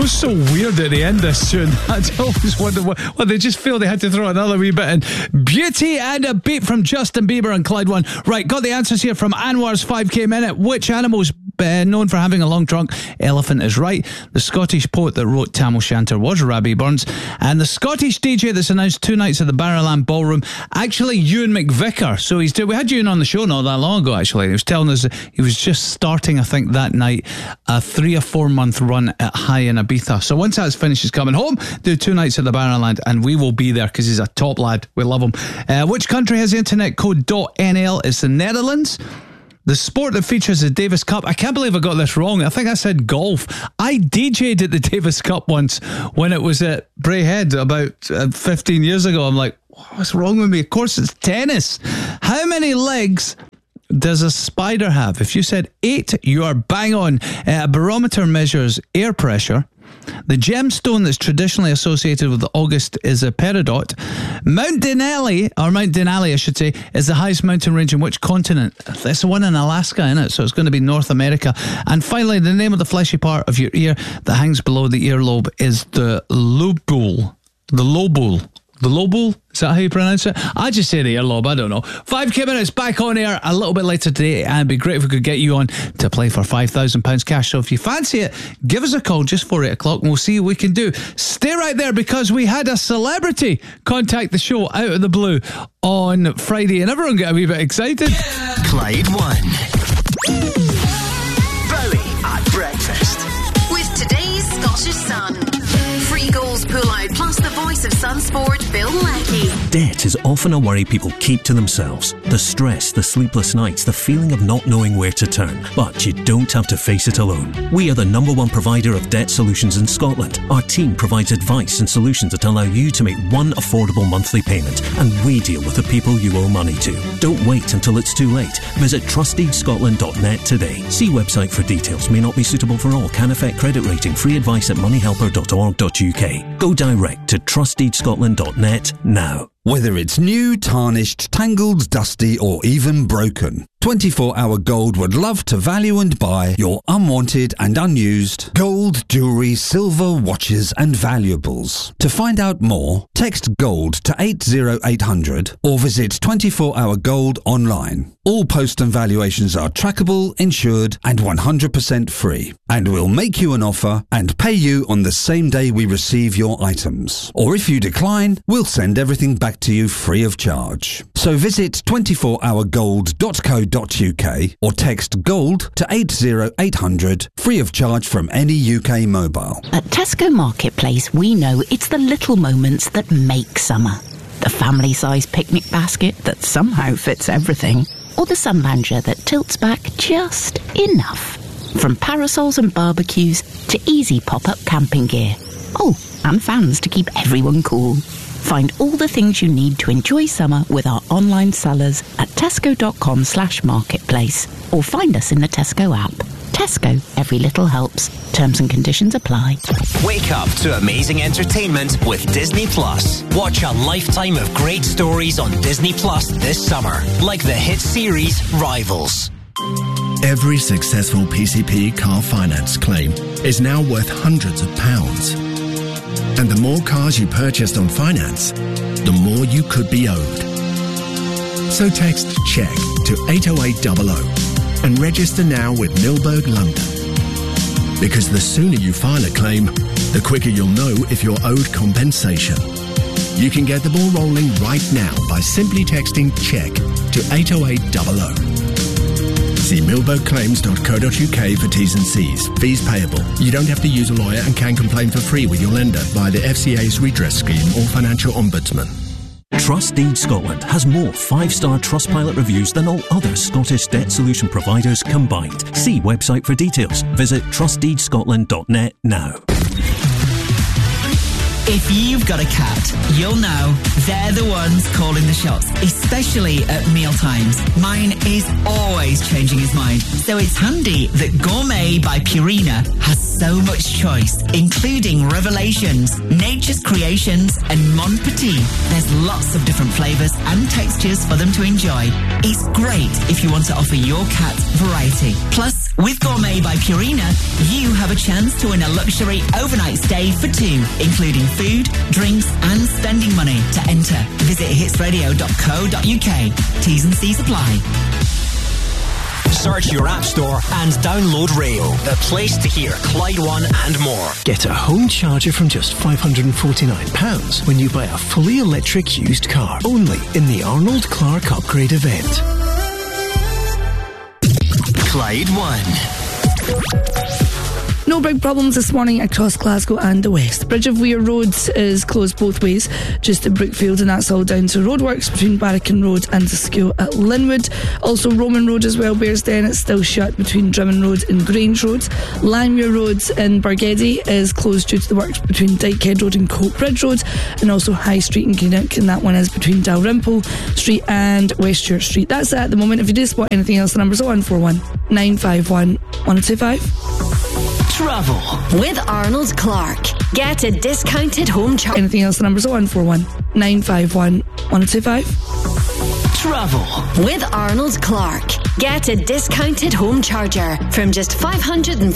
goes so weird at the end, this tune. I always wonder what they just feel they had to throw another wee bit in. Beauty and a Beat from Justin Bieber and Clyde One. Right, got the answers here from Anwar's 5K Minute. Which animal's known for having a long trunk? Elephant is right. The Scottish poet that wrote Tam O'Shanter was Robbie Burns. And the Scottish DJ that's announced 2 nights at the Barrowland Ballroom, actually Ewan McVicker. So we had Ewan on the show not that long ago, actually. He was telling us he was just starting, I think, that night, a 3 or 4 month run at High in Ibiza. So once that's finished, he's coming home, do 2 nights at the Barrowland, and we will be there because he's a top lad. We love him. Which country has the internet code .nl? It's the Netherlands. The sport that features the Davis Cup, I can't believe I got this wrong. I think I said golf. I DJ'd at the Davis Cup once when it was at Braehead about 15 years ago. I'm like, what's wrong with me? Of course it's tennis. How many legs does a spider have? If you said 8, you are bang on. A barometer measures air pressure. The gemstone that's traditionally associated with August is a peridot. Mount Denali, I should say, is the highest mountain range in which continent? That's the one in Alaska, isn't it? So it's going to be North America. And finally, the name of the fleshy part of your ear that hangs below the earlobe is the lobule. The lobule. The lobule? Is that how you pronounce it? I just say the earlobe, I don't know. 5K Minutes back on air a little bit later today, and it'd be great if we could get you on to play for £5,000 cash. So if you fancy it, give us a call just for 8 o'clock and we'll see what we can do. Stay right there because we had a celebrity contact the show out of the blue on Friday and everyone got a wee bit excited. Clyde One. Bowie at breakfast. With today's Scottish Sun. Free goals pull out plus the voice of Sunsport, Bill Leckie. Debt is often a worry people keep to themselves. The stress, the sleepless nights, the feeling of not knowing where to turn. But you don't have to face it alone. We are the #1 provider of debt solutions in Scotland. Our team provides advice and solutions that allow you to make one affordable monthly payment, and we deal with the people you owe money to. Don't wait until it's too late. Visit trusteedscotland.net today. See website for details. May not be suitable for all. Can affect credit rating. Free advice at moneyhelper.org.uk. Go direct to trusteedscotland.net now. Whether it's new, tarnished, tangled, dusty, or even broken, 24 Hour Gold would love to value and buy your unwanted and unused gold, jewellery, silver, watches and valuables. To find out more, text GOLD to 80800 or visit 24 Hour Gold online. All post and valuations are trackable, insured and 100% free. And we'll make you an offer and pay you on the same day we receive your items. Or if you decline, we'll send everything back to you free of charge. So visit 24hourgold.co.uk or text GOLD to 80800 free of charge from any UK mobile. At Tesco Marketplace, we know it's the little moments that make summer. The family-sized picnic basket that somehow fits everything, or the sun lounger that tilts back just enough. From parasols and barbecues to easy pop-up camping gear. Oh, and fans to keep everyone cool. Find all the things you need to enjoy summer with our online sellers at tesco.com/marketplace or find us in the Tesco app. Tesco, every little helps. Terms and conditions apply. Wake up to amazing entertainment with Disney Plus. Watch a lifetime of great stories on Disney Plus this summer, like the hit series Rivals. Every successful PCP car finance claim is now worth hundreds of pounds. And the more cars you purchased on finance, the more you could be owed. So text CHECK to 80800 and register now with Milberg London. Because the sooner you file a claim, the quicker you'll know if you're owed compensation. You can get the ball rolling right now by simply texting CHECK to 80800. See milbergclaims.co.uk for T's and C's. Fees payable. You don't have to use a lawyer and can complain for free with your lender via the FCA's redress scheme or financial ombudsman. Trustdeed Scotland has more 5-star Trustpilot reviews than all other Scottish debt solution providers combined. See website for details. Visit trusteedscotland.net now. If you've got a cat, you'll know they're the ones calling the shots, especially at mealtimes. Mine is always changing his mind, so it's handy that Gourmet by Purina has so much choice, including Revelations, Nature's Creations, and Mon Petit. There's lots of different flavours and textures for them to enjoy. It's great if you want to offer your cat variety. Plus, with Gourmet by Purina, you have a chance to win a luxury overnight stay for two, including food, drinks, and spending money. To enter, visit hitsradio.co.uk. T's and C's apply. Search your app store and download Rail, the place to hear Clyde One and more. Get a home charger from just £549 when you buy a fully electric used car. Only in the Arnold Clark Upgrade event. Clyde One. No big problems this morning across Glasgow and the West. Bridge of Weir Road is closed both ways, just at Brookfield, and that's all down to roadworks between Barracan Road and the school at Linwood. Also Roman Road as well, Bearsden, it's still shut between Drummond Road and Grange Road. Langmuir Road in Bargedy is closed due to the works between Dykehead Road and Cope Bridge Road, and also High Street in Greenock, and that one is between Dalrymple Street and West Church Street. That's it at the moment. If you do spot anything else, the number's 0141 951 1025. Travel with Arnold Clark. Get a discounted home charger. Anything else, the number's 0141 951 1025. Travel with Arnold Clark. Get a discounted home charger from just £549.